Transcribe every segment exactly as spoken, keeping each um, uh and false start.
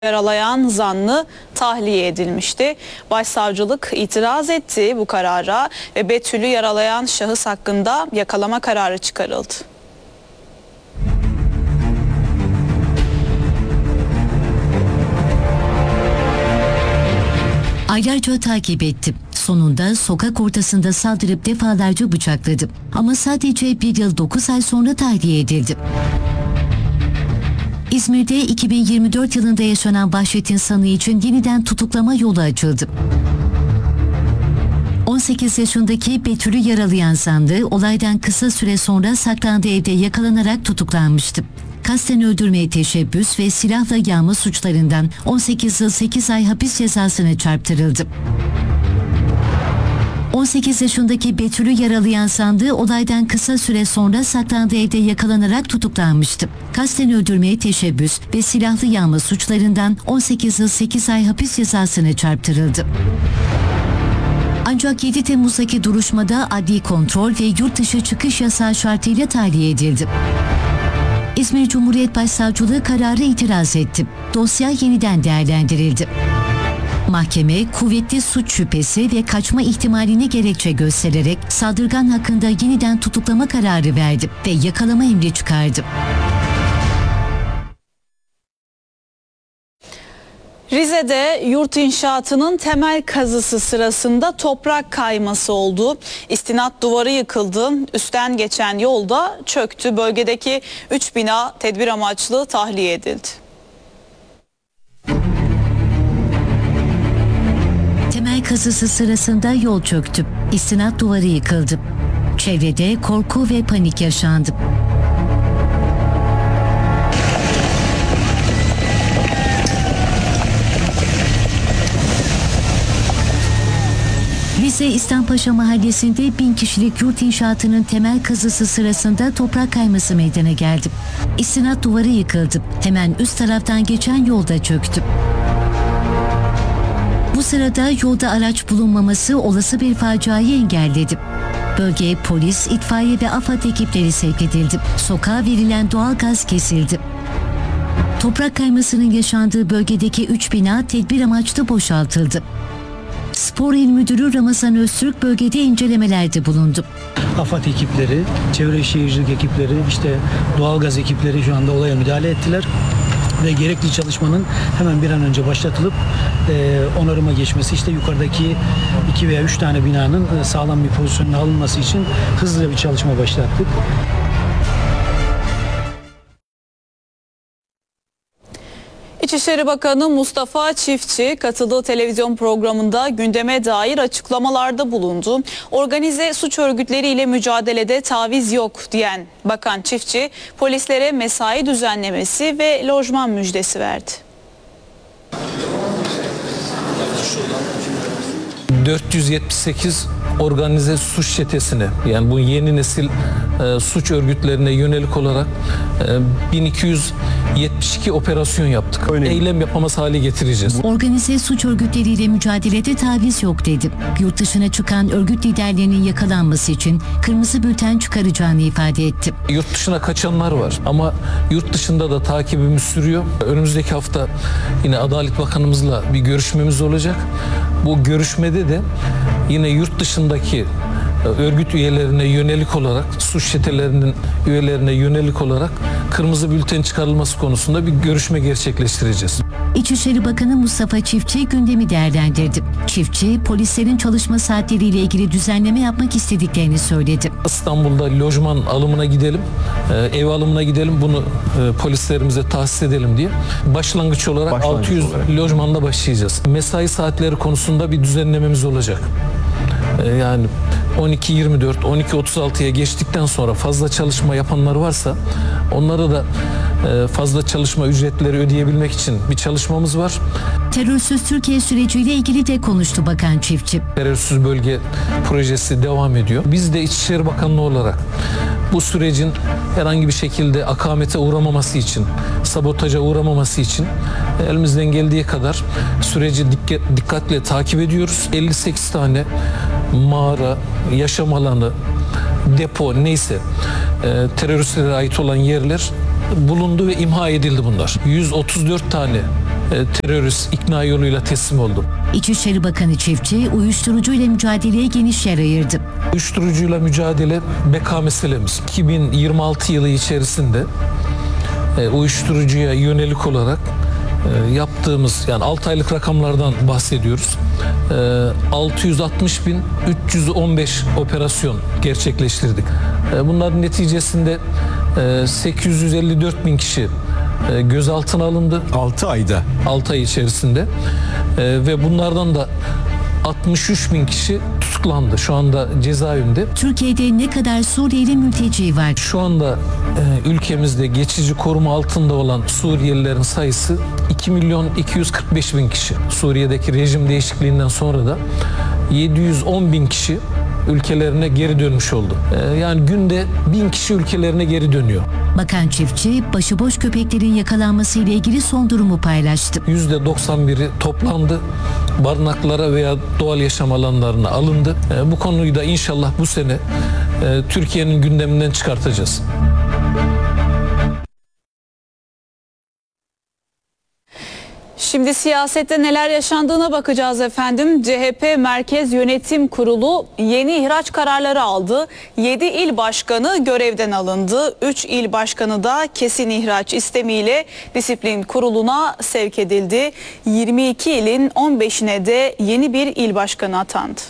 yaralayan zanlı tahliye edilmişti. Başsavcılık itiraz etti bu karara ve Betül'ü yaralayan şahıs hakkında yakalama kararı çıkarıldı. Aylarca takip ettim. Sonunda sokak ortasında saldırıp defalarca bıçakladım. Ama sadece bir yıl dokuz ay sonra tahliye edildim. İzmir'de iki bin yirmi dört yılında yaşanan vahşetin sanığı için yeniden tutuklama yolu açıldı. on sekiz yaşındaki Betül'ü yaralayan zanlı olaydan kısa süre sonra saklandığı evde yakalanarak tutuklanmıştı. Kasten öldürmeye teşebbüs ve silahla yağma suçlarından on sekiz yıl sekiz ay hapis cezasına çarptırıldı. on sekiz yaşındaki Betül'ü yaralayan zanlı olaydan kısa süre sonra saklandığı evde yakalanarak tutuklanmıştı. Kasten öldürmeye teşebbüs ve silahlı yağma suçlarından on sekiz yıl sekiz ay hapis cezasına çarptırıldı. Ancak yedi Temmuz'daki duruşmada adli kontrol ve yurt dışı çıkış yasağı şartıyla tahliye edildi. İzmir Cumhuriyet Başsavcılığı kararı itiraz etti. Dosya yeniden değerlendirildi. Mahkeme kuvvetli suç şüphesi ve kaçma ihtimalini gerekçe göstererek saldırgan hakkında yeniden tutuklama kararı verdi ve yakalama emri çıkardı. Rize'de yurt inşaatının temel kazısı sırasında toprak kayması oldu. İstinat duvarı yıkıldı. Üstten geçen yolda çöktü. Bölgedeki üç bina tedbir amaçlı tahliye edildi. Temel kazısı sırasında yol çöktü. İstinat duvarı yıkıldı. Çevrede korku ve panik yaşandı. Rize İhsanpaşa Mahallesi'nde bin kişilik yurt inşaatının temel kazısı sırasında toprak kayması meydana geldi. İstinat duvarı yıkıldı. Hemen üst taraftan geçen yolda çöktü. Bu sırada yolda araç bulunmaması olası bir faciayı engelledi. Bölgeye polis, itfaiye ve AFAD ekipleri sevk edildi. Sokağa verilen doğal gaz kesildi. Toprak kaymasının yaşandığı bölgedeki üç bina tedbir amaçlı boşaltıldı. Spor İl Müdürü Ramazan Öztürk bölgede incelemelerde bulundu. AFAD ekipleri, çevre şehircilik ekipleri, işte doğalgaz ekipleri şu anda olaya müdahale ettiler. Ve gerekli çalışmanın hemen bir an önce başlatılıp e, onarıma geçmesi, işte yukarıdaki iki veya üç tane binanın e, sağlam bir pozisyonuna alınması için hızlı bir çalışma başlattık. İçişleri Bakanı Mustafa Çiftçi katıldığı televizyon programında gündeme dair açıklamalarda bulundu. Organize suç örgütleriyle mücadelede taviz yok diyen Bakan Çiftçi, polislere mesai düzenlemesi ve lojman müjdesi verdi. dört yüz yetmiş sekiz organize suç çetesine, yani bu yeni nesil e, suç örgütlerine yönelik olarak e, bin iki yüz yetmiş iki operasyon yaptık. Öyle Eylem yapamaz hale getireceğiz. Organize suç örgütleriyle mücadelede taviz yok dedi. Yurt dışına çıkan örgüt liderlerinin yakalanması için kırmızı bülten çıkaracağını ifade etti. Yurt dışına kaçanlar var ama yurt dışında da takibimiz sürüyor. Önümüzdeki hafta yine Adalet Bakanımızla bir görüşmemiz olacak. Bu görüşmede de yine yurt dışındaki örgüt üyelerine yönelik olarak, suç çetelerinin üyelerine yönelik olarak kırmızı bülten çıkarılması konusunda bir görüşme gerçekleştireceğiz. İçişleri Bakanı Mustafa Çiftçi gündemi değerlendirdi. Çiftçi, polislerin çalışma saatleriyle ilgili düzenleme yapmak istediklerini söyledi. İstanbul'da lojman alımına gidelim, ev alımına gidelim, bunu polislerimize tahsis edelim diye. Başlangıç olarak Başlangıç altı yüz olarak. Lojmanla başlayacağız. Mesai saatleri konusunda bir düzenlememiz olacak. Yani on iki yirmi dört, on iki otuz altıya geçtikten sonra fazla çalışma yapanlar varsa onlara da fazla çalışma ücretleri ödeyebilmek için bir çalışmamız var. Terörsüz Türkiye süreciyle ilgili de konuştu Bakan Çiftçi. Terörsüz bölge projesi devam ediyor. Biz de İçişleri Bakanlığı olarak bu sürecin herhangi bir şekilde akamete uğramaması için, sabotaja uğramaması için elimizden geldiği kadar süreci dikkatle takip ediyoruz. elli sekiz tane mağara, yaşam alanı, depo neyse e, teröristlere ait olan yerler bulundu ve imha edildi bunlar. yüz otuz dört tane terörist ikna yoluyla teslim oldu. İçişleri Bakanı Çiftçi uyuşturucuyla mücadeleye geniş yer ayırdı. Uyuşturucuyla mücadele beka meselemiz. iki bin yirmi altı yılı içerisinde e, uyuşturucuya yönelik olarak e, yaptığımız, yani altı aylık rakamlardan bahsediyoruz. E, altı yüz altmış bin üç yüz on beş operasyon gerçekleştirdik. E, bunların neticesinde e, sekiz yüz elli dört bin kişi e, gözaltına alındı. altı ayda. altı ay içerisinde. E, ve bunlardan da altmış üç bin kişi tutuklandı. Şu anda cezaevinde. Türkiye'de ne kadar Suriyeli mülteci var? Şu anda e, ülkemizde geçici koruma altında olan Suriyelilerin sayısı iki milyon iki yüz kırk beş bin kişi. Suriye'deki rejim değişikliğinden sonra da yedi yüz on bin kişi ülkelerine geri dönmüş oldu. E, yani günde bin kişi ülkelerine geri dönüyor. Bakan Çiftçi, başıboş köpeklerin yakalanması ile ilgili son durumu paylaştı. yüzde doksan biri toplandı. Barınaklara veya doğal yaşam alanlarına alındı. E, bu konuyu da inşallah bu sene e, Türkiye'nin gündeminden çıkartacağız. Şimdi siyasette neler yaşandığına bakacağız efendim. C H P Merkez Yönetim Kurulu yeni ihraç kararları aldı. yedi il başkanı görevden alındı. üç il başkanı da kesin ihraç istemiyle disiplin kuruluna sevk edildi. yirmi iki ilin on beşine de yeni bir il başkanı atandı.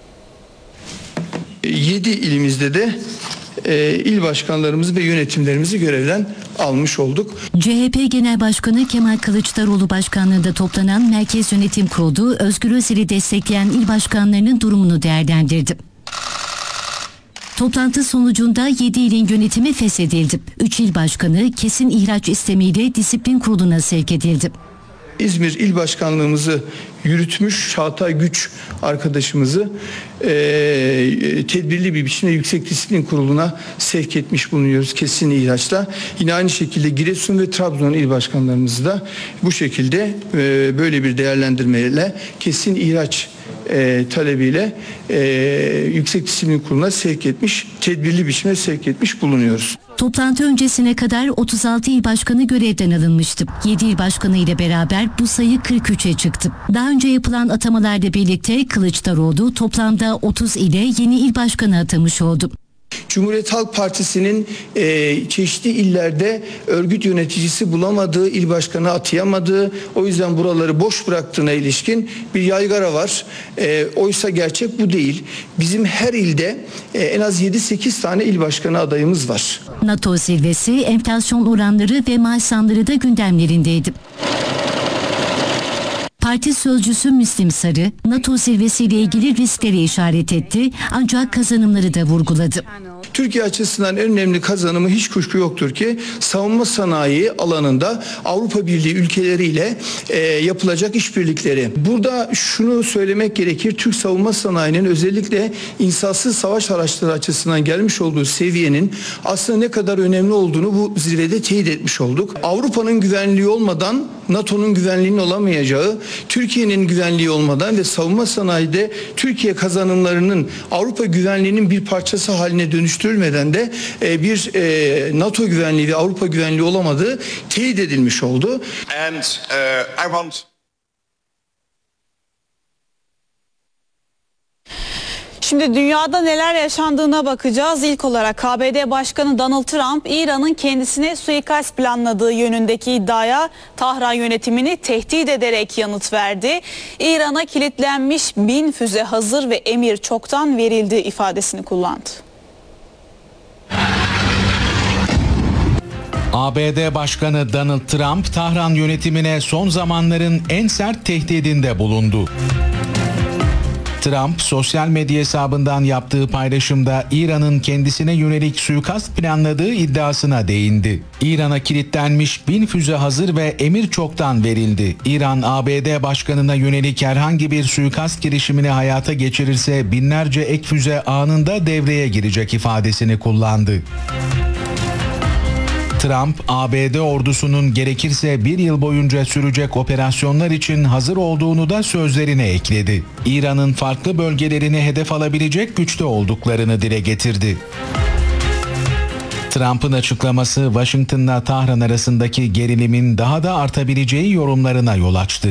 yedi ilimizde de e, il başkanlarımızı ve yönetimlerimizi görevden almış olduk. C H P Genel Başkanı Kemal Kılıçdaroğlu başkanlığında toplanan Merkez Yönetim Kurulu, Özgür Özel'i destekleyen il başkanlarının durumunu değerlendirdi. Toplantı sonucunda yedi ilin yönetimi feshedildi. üç il başkanı kesin ihraç istemiyle disiplin kuruluna sevk edildi. İzmir İl Başkanlığımızı yürütmüş Çağatay Güç arkadaşımızı e, tedbirli bir biçimde Yüksek Disiplin Kurulu'na sevk etmiş bulunuyoruz kesin ihraçla. Yine aynı şekilde Giresun ve Trabzon il başkanlarımızı da bu şekilde e, böyle bir değerlendirmeyle kesin ihraç e, talebiyle e, Yüksek Disiplin Kurulu'na sevk etmiş, tedbirli biçimde sevk etmiş bulunuyoruz. Toplantı öncesine kadar otuz altı il başkanı görevden alınmıştı. yedi il başkanı ile beraber bu sayı kırk üçe çıktı. Daha önce yapılan atamalarla birlikte Kılıçdaroğlu toplamda otuz ile yeni il başkanı atamış oldu. Cumhuriyet Halk Partisi'nin e, çeşitli illerde örgüt yöneticisi bulamadığı, il başkanı atayamadığı, o yüzden buraları boş bıraktığına ilişkin bir yaygara var. E, oysa gerçek bu değil. Bizim her ilde e, en az yedi sekiz tane il başkanı adayımız var. NATO zirvesi, enflasyon oranları ve maaş zamları da gündemlerindeydi. Parti sözcüsü Müslim Sarı, NATO zirvesiyle ilgili riskleri işaret etti ancak kazanımları da vurguladı. Türkiye açısından en önemli kazanımı hiç kuşku yoktur ki savunma sanayi alanında Avrupa Birliği ülkeleriyle e, yapılacak işbirlikleri. Burada şunu söylemek gerekir. Türk savunma sanayinin özellikle insansız savaş araçları açısından gelmiş olduğu seviyenin aslında ne kadar önemli olduğunu bu zirvede teyit etmiş olduk. Avrupa'nın güvenliği olmadan NATO'nun güvenliğinin olamayacağı, Türkiye'nin güvenliği olmadan ve savunma sanayide Türkiye kazanımlarının Avrupa güvenliğinin bir parçası haline dönüştürülmeden de e, bir e, NATO güvenliği ve Avrupa güvenliği olamadığı teyit edilmiş oldu. And uh, I want Şimdi dünyada neler yaşandığına bakacağız. İlk olarak A B D Başkanı Donald Trump, İran'ın kendisine suikast planladığı yönündeki iddiaya Tahran yönetimini tehdit ederek yanıt verdi. İran'a kilitlenmiş bin füze hazır ve emir çoktan verildi ifadesini kullandı. A B D Başkanı Donald Trump, Tahran yönetimine son zamanların en sert tehdidinde bulundu. Trump, sosyal medya hesabından yaptığı paylaşımda İran'ın kendisine yönelik suikast planladığı iddiasına değindi. İran'a kilitlenmiş bin füze hazır ve emir çoktan verildi. İran, A B D Başkanı'na yönelik herhangi bir suikast girişimini hayata geçirirse binlerce ek füze anında devreye girecek ifadesini kullandı. Trump, A B D ordusunun gerekirse bir yıl boyunca sürecek operasyonlar için hazır olduğunu da sözlerine ekledi. İran'ın farklı bölgelerini hedef alabilecek güçte olduklarını dile getirdi. Trump'ın açıklaması Washington'la Tahran arasındaki gerilimin daha da artabileceği yorumlarına yol açtı.